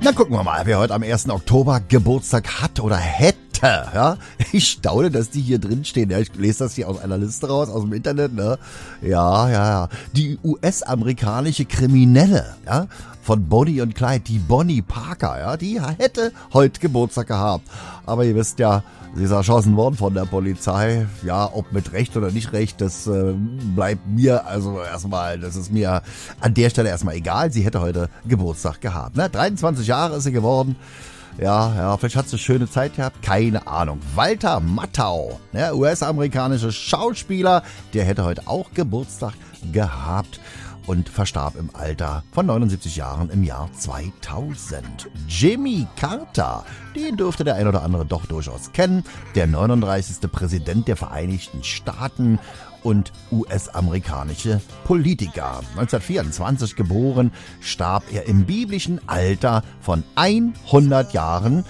Na, gucken wir mal, wer heute am 1. Oktober Geburtstag hat oder hätte. Ja, ich staune, dass die hier drin stehen. Ja, ich lese das hier aus einer Liste raus, aus dem Internet. Ne? Ja. Die US-amerikanische Kriminelle, ja, von Bonnie und Clyde, die Bonnie Parker, ja, die hätte heute Geburtstag gehabt. Aber ihr wisst ja, sie ist erschossen worden von der Polizei. Ja, ob mit Recht oder nicht Recht, das bleibt mir also erstmal, das ist mir an der Stelle erstmal egal. Sie hätte heute Geburtstag gehabt. Ne? 23 Jahre ist sie geworden. Ja, vielleicht hat sie eine schöne Zeit gehabt, keine Ahnung. Walter Matthau, der US-amerikanische Schauspieler, der hätte heute auch Geburtstag gehabt und verstarb im Alter von 79 Jahren im Jahr 2000. Jimmy Carter, den dürfte der ein oder andere doch durchaus kennen, der 39. Präsident der Vereinigten Staaten und US-amerikanische Politiker. 1924 geboren, starb er im biblischen Alter von 100 Jahren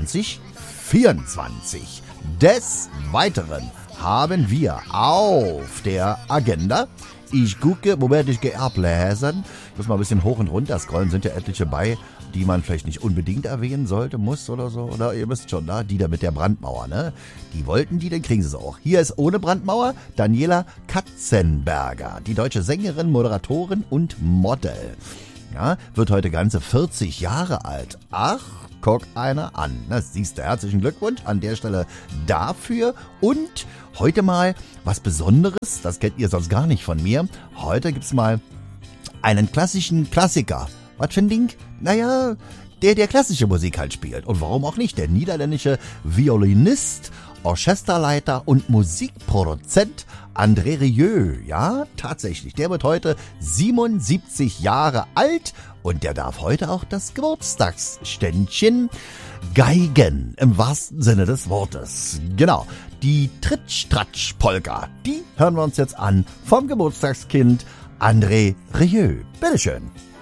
2024. Des Weiteren haben wir auf der Agenda, ich gucke, Moment, ich gehe ablesen. Ich muss mal ein bisschen hoch und runter scrollen, sind ja etliche bei, die man vielleicht nicht unbedingt erwähnen sollte, muss oder so. Oder ihr wisst schon, die da mit der Brandmauer, ne? Die wollten die, dann kriegen sie es auch. Hier ist ohne Brandmauer Daniela Katzenberger, die deutsche Sängerin, Moderatorin und Model. Ja, wird heute ganze 40 Jahre alt. Ach, guck einer an. Das siehst du, herzlichen Glückwunsch an der Stelle dafür. Und heute mal was Besonderes, das kennt ihr sonst gar nicht von mir. Heute gibt's mal einen klassischen Klassiker. Was für ein Ding? Naja, der klassische Musik halt spielt. Und warum auch nicht? Der niederländische Violinist, Orchesterleiter und Musikproduzent André Rieu. Ja, tatsächlich. Der wird heute 77 Jahre alt und der darf heute auch das Geburtstagsständchen geigen. Im wahrsten Sinne des Wortes. Genau. Die Tritsch-Tratsch-Polka, die hören wir uns jetzt an vom Geburtstagskind André Rieu. Bitteschön.